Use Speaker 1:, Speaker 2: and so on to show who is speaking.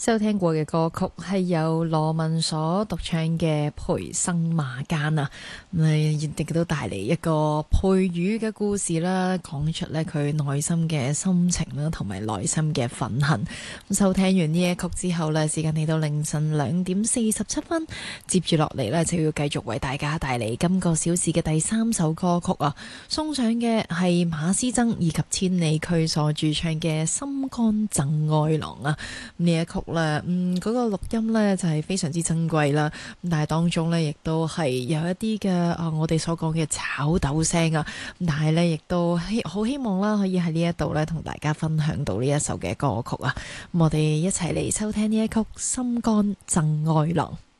Speaker 1: 收聽過嘅歌曲係由羅文所獨唱嘅《培生馬間》啊，亦都帶嚟一個培育嘅故事啦，講出咧佢內心嘅心情啦，同埋內心嘅憤恨。咁收聽完呢一曲之後呢，時間嚟到凌晨2:47，接住落嚟呢，就要繼續為大家帶嚟今個小時嘅第3首歌曲啊，送上嘅係馬師曾以及千里駒所主唱嘅《心肝贈愛郎》啊。呢一曲咧，嗰個錄音呢就係非常之珍貴啦。但係當中呢，亦都係有一啲嘅我哋所講嘅炒豆聲啊。但係呢，亦都好希望啦，可以喺呢一度呢同大家分享到呢一首嘅歌曲啊。咁我哋一齊嚟收聽呢一曲《心肝贈愛郎》。